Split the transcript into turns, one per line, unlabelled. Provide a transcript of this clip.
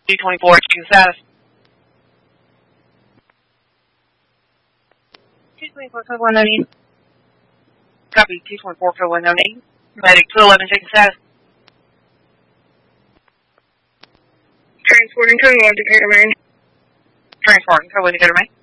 224, checking status. 224, code 1 no need. Copy, 224, code 1 no need. Medic 211, checking status.
Transporting code 1 to Decatur, Maine.
Transporting code 1 to Decatur, Maine.